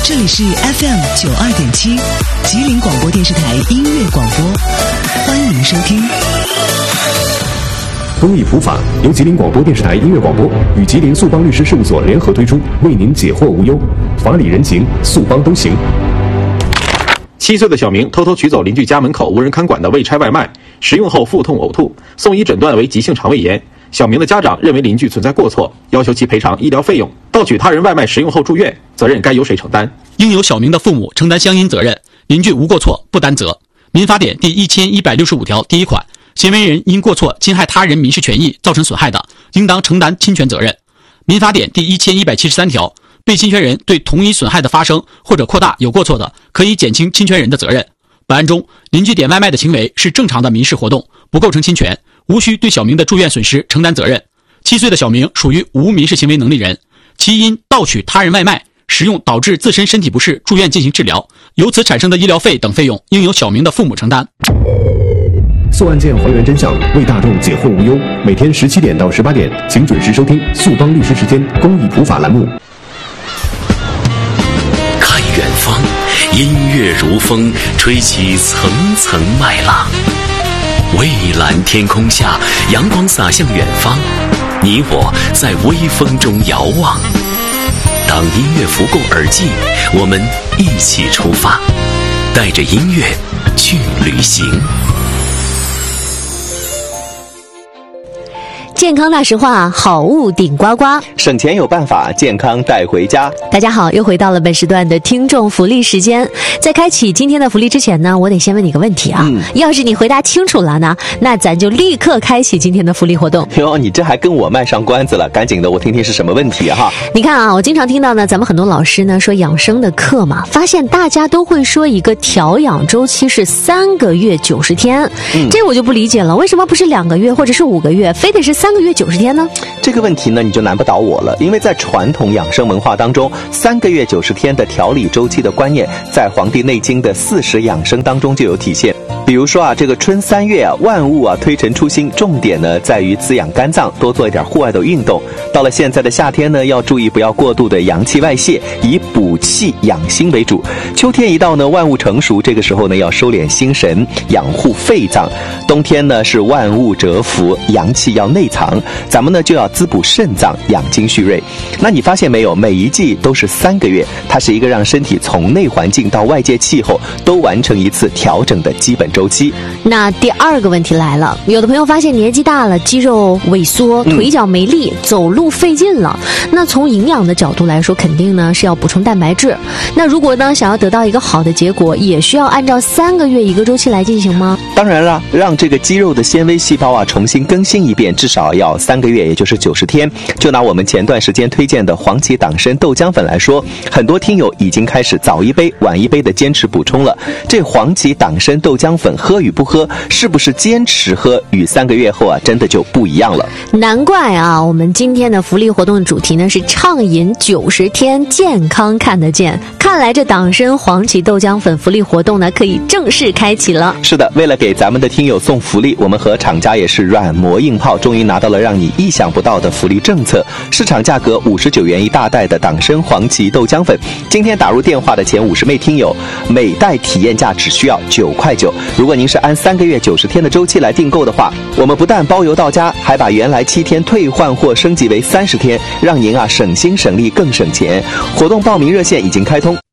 这里是 FM92.7 吉林广播电视台音乐广播，欢迎收听。 公益普法由吉林广播电视台音乐广播与吉林速邦律师事务所联合推出，为您解惑无忧，法理人情，速邦都行。 7岁的小明偷偷取走邻居家门口无人看管的未拆外卖，食用后腹痛呕吐，送医诊断为急性肠胃炎。小明的家长认为邻居存在过错，要求其赔偿医疗费用。盗取他人外卖食用后住院，责任该由谁承担？ 应由小明的父母承担相应责任，邻居无过错不担责。民法典第1165条第1款，行为人因过错侵害他人民事权益造成损害的，应当承担侵权责任。民法典第1173条，被侵权人对同一损害的发生或者扩大有过错的，可以减轻侵权人的责任。本案中，邻居点外卖的行为是正常的民事活动，不构成侵权，无需对小明的住院损失承担责任。7岁的小明属于无民事行为能力人，其因盗取他人外卖食用导致自身身体不适住院进行治疗，由此产生的医疗费等费用应由小明的父母承担。 速案件还原真相，为大众解惑无忧。每天17点到18点，请准时收听速邦律师时间公益普法栏目。 看远方，音乐如风，吹起层层麦浪。蔚蓝天空下，阳光洒向远方，你我在微风中遥望。当音乐拂过耳际，我们一起出发，带着音乐去旅行。 健康大实话，好物顶呱呱， 省钱有办法，健康带回家。 大家好，又回到了本时段的听众福利时间。在开启今天的福利之前呢，我得先问你个问题啊。要是你回答清楚了呢，那咱就立刻开启今天的福利活动。 哟，你这还跟我卖上关子了，赶紧的，我听听是什么问题哈。 你看啊，我经常听到呢，咱们很多老师呢说养生的课嘛，发现大家都会说一个调养周期是3个月90天，这我就不理解了，为什么不是2个月或者是5个月，非得是3个月90天呢？ 这个问题呢，你就难不倒我了，因为在传统养生文化当中，3个月90天的调理周期的观念，在《黄帝内经》的40养生当中就有体现。比如说啊，这个春3月啊，万物啊推陈出新，重点呢在于滋养肝脏，多做一点户外的运动。到了现在的夏天呢，要注意不要过度的阳气外泄，以补气养心为主。秋天一到呢，万物成熟，这个时候呢要收敛心神，养护肺脏。冬天呢是万物蛰伏，阳气要内藏，咱们呢就要滋补肾脏，养精蓄锐。那你发现没有，每一季都是3个月，它是一个让身体从内环境到外界气候都完成一次调整的基本周期。 那第二个问题来了，有的朋友发现年纪大了，肌肉萎缩，腿脚没力，走路费劲了。那从营养的角度来说，肯定呢是要补充蛋白质。那如果呢想要得到一个好的结果，也需要按照3个月一个周期来进行吗？ 当然了，让这个肌肉的纤维细胞啊重新更新一遍，至少要3个月，也就是90天。就拿我们前段时间推荐的黄芪党参豆浆粉来说，很多听友已经开始早一杯晚一杯的坚持补充了。这黄芪党参豆浆粉喝与不喝，是不是坚持喝，与3个月后啊真的就不一样了。 难怪啊，我们今天的福利活动的主题呢是畅饮90天，健康看得见。看来这党参黄芪豆浆粉福利活动呢可以正式开启了。 是的，为了给咱们的听友送福利，我们和厂家也是软磨硬泡，终于拿到了让你意想不到的福利政策。市场价格59元一大袋的党参黄芪豆浆粉，今天打入电话的前50位听友，每袋体验价只需要9块9。如果您是按3个月90天的周期来订购的话，我们不但包邮到家，还把原来7天退换货升级为30天，让您啊省心省力更省钱。活动报名热线已经开通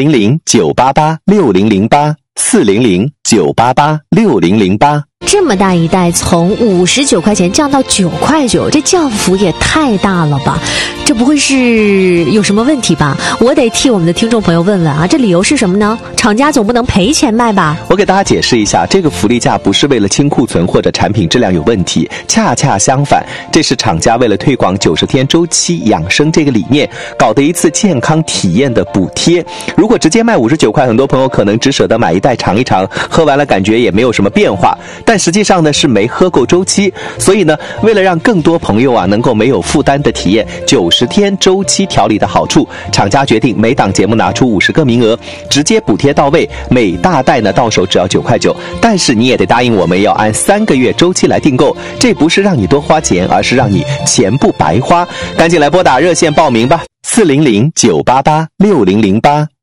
，400-988-6008，400-988-6008。 这么大一袋，从59块钱降到9块9，这降幅也太大了吧？这不会是有什么问题吧？我得替我们的听众朋友问问啊，这理由是什么呢？厂家总不能赔钱卖吧？ 我给大家解释一下，这个福利价不是为了清库存或者产品质量有问题，恰恰相反，这是厂家为了推广90天周期养生这个理念，搞的一次健康体验的补贴。如果直接卖59块，很多朋友可能只舍得买一袋尝一尝，喝完了感觉也没有什么变化，但实际上呢是没喝够周期。所以呢，为了让更多朋友啊能够没有负担的体验90天周期调理的好处，厂家决定每档节目拿出50个名额，直接补贴到位，每大袋呢到手只要9块9。但是你也得答应我们要按3个月周期来订购，这不是让你多花钱，而是让你钱不白花。赶紧来拨打热线报名吧，400-988-6008。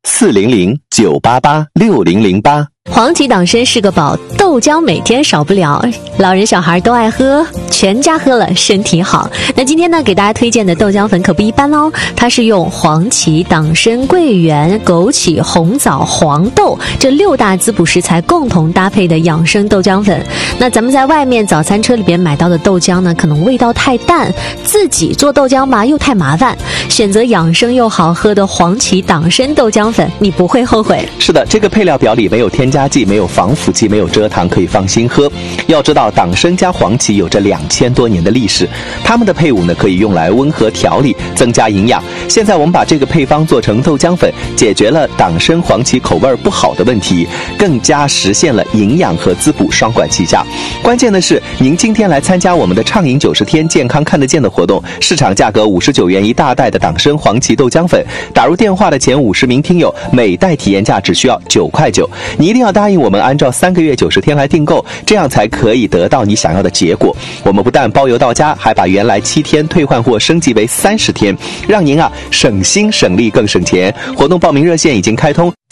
400-988-6008。 黄芪党参是个宝，豆浆每天少不了，老人小孩都爱喝，全家喝了身体好。那今天呢，给大家推荐的豆浆粉可不一般哦，它是用黄芪、党参、桂圆、枸杞、红枣、黄豆这6大滋补食材共同搭配的养生豆浆粉。那咱们在外面早餐车里边买到的豆浆呢，可能味道太淡，自己做豆浆吧又太麻烦，选择养生又好喝的黄芪党参豆浆粉，你不会后悔。 是的，这个配料表里没有添加剂，没有防腐剂，没有蔗糖，可以放心喝。要知道，党参加黄芪有着2000多年的历史，它们的配伍呢可以用来温和调理，增加营养。现在我们把这个配方做成豆浆粉，解决了党参黄芪口味不好的问题，更加实现了营养和滋补双管齐下。关键的是，您今天来参加我们的畅饮90天健康看得见的活动，市场价格59元一大袋的党参黄芪豆浆粉，打入电话的前50名听友，每袋体验价只需要9块9。你一定要答应我们，按照3个月90天来订购，这样才可以得到你想要的结果。我们不但包邮到家，还把原来7天退换货升级为30天，让您省心省力更省钱。活动报名热线已经开通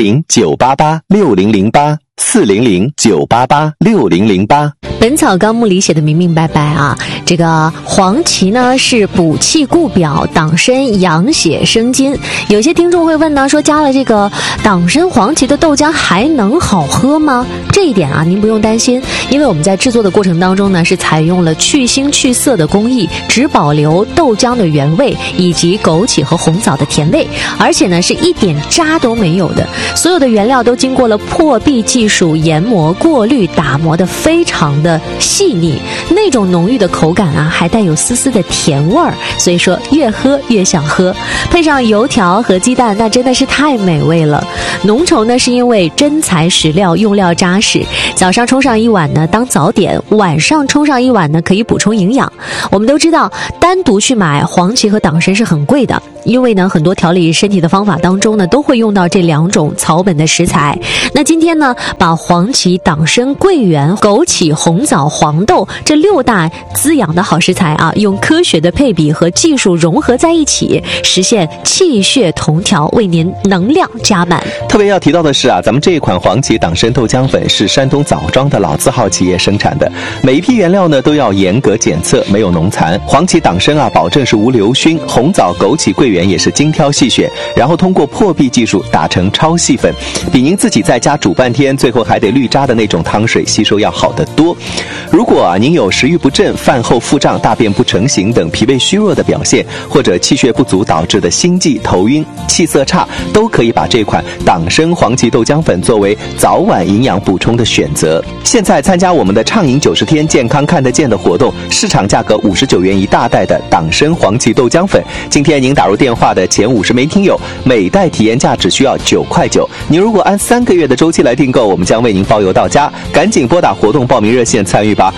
，400-988-6008。400-988-6008。 本草纲目里写的明明白白啊，这个黄芪呢是补气固表，党参养血生津。有些听众会问呢，说加了这个党参黄芪的豆浆还能好喝吗？这一点啊，您不用担心，因为我们在制作的过程当中呢，是采用了去腥去涩的工艺，只保留豆浆的原味以及枸杞和红枣的甜味，而且呢是一点渣都没有的。所有的原料都经过了破壁技术研磨、过滤、打磨的非常的细腻，那种浓郁的口感啊，还带有丝丝的甜味儿，所以说越喝越想喝。配上油条和鸡蛋，那真的是太美味了。浓稠呢是因为真材实料，用料扎实。早上冲上一碗呢当早点，晚上冲上一碗呢可以补充营养。我们都知道，单独去买黄芪和党参是很贵的，因为呢很多调理身体的方法当中呢都会用到这2种草本的食材。那今天呢，把黄芪、党参、桂圆、枸杞、红枣、黄豆这6大滋养的好食材啊，用科学的配比和技术融合在一起，实现气血同调，为您能量加满。 特别要提到的是啊，咱们这一款黄芪党参豆浆粉是山东枣庄的老字号企业生产的，每一批原料呢都要严格检测，没有农残。黄芪党参啊，保证是无硫熏，红枣、枸杞、桂圆也是精挑细选，然后通过破壁技术打成超细粉，比您自己在家煮半天最后还得滤渣的那种汤水吸收要好得多。如果您有食欲不振、饭后腹胀、大便不成形等脾胃虚弱的表现，或者气血不足导致的心悸、头晕、气色差，都可以把这款党参黄芪豆浆粉作为早晚营养补充的选择。现在参加我们的畅饮90天健康看得见的活动，市场价格59元一大袋的党参黄芪豆浆粉，今天您打入电话的前50名听友，每袋体验价只需要9块9。您如果按3个月的周期来订购，我们将为您包邮到家。赶紧拨打活动报名热线参与吧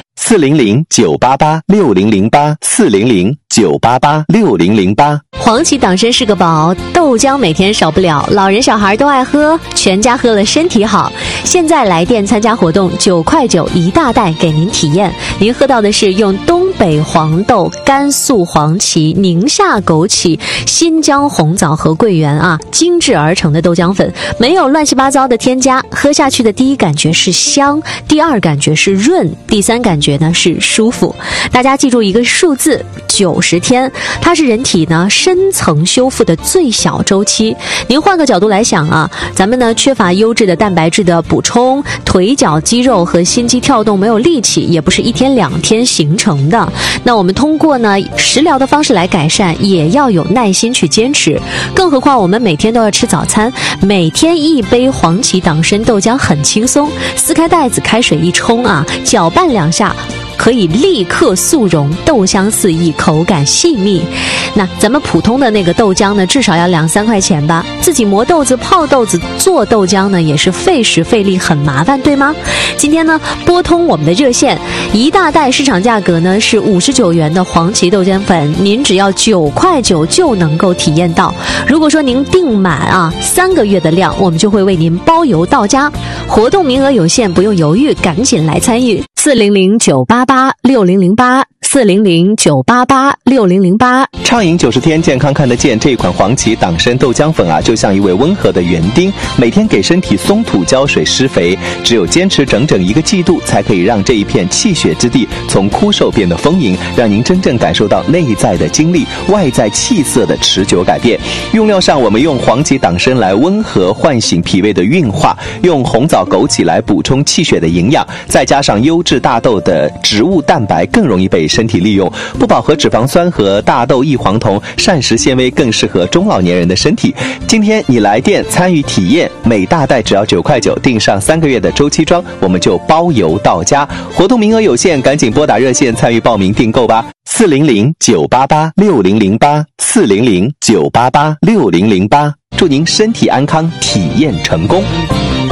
，400-988-6008 400-988-6008。 黄芪党参是个宝，豆浆每天少不了，老人小孩都爱喝，全家喝了身体好。现在来电参加活动，9块9一大袋给您体验。您喝到的是用东北黄豆、甘肃黄芪、宁夏枸杞、新疆红枣和桂圆啊精制而成的豆浆粉，没有乱七八糟的添加，喝下去的第一感觉是香，第二感觉是润，第三感觉呢是舒服。大家记住一个数字，90天，它是人体呢深层修复的最小周期。您换个角度来想啊，咱们呢缺乏优质的蛋白质的补充，腿脚肌肉和心肌跳动没有力气，也不是1天2天形成的。那我们通过呢食疗的方式来改善，也要有耐心去坚持。更何况我们每天都要吃早餐，每天1杯黄芪党参豆浆很轻松，撕开袋子，开水一冲啊，搅拌2下。可以立刻速溶，豆香四溢，口感细密。那咱们普通的那个豆浆呢，至少要2-3块钱吧。自己磨豆子、泡豆子、做豆浆呢，也是费时费力，很麻烦，对吗？今天呢，拨通我们的热线，一大袋市场价格呢是59元的黄芪豆浆粉，您只要9块9就能够体验到。如果说您订满3个月的量，我们就会为您包邮到家。活动名额有限，不用犹豫，赶紧来参与。400-988-6008 400-988-6008。 畅饮90天，健康看得见。这款黄芪党参豆浆粉啊，就像一位温和的园丁，每天给身体松土浇水施肥，只有坚持整1个季度，才可以让这一片气血之地从枯瘦变得丰盈，让您真正感受到内在的精力、外在气色的持久改变。用料上，我们用黄芪党参来温和唤醒脾胃的运化，用红枣枸杞来补充气血的营养，再加上优质大豆的植物蛋白更容易被身体利用，不饱和脂肪酸和大豆异黄酮、膳食纤维更适合中老年人的身体。今天你来店参与体验，每大袋只要9块9，订上3个月的周期装，我们就包邮到家。活动名额有限，赶紧拨打热线参与报名订购吧。400-988-6008 400-988-6008，祝您身体安康，体验成功。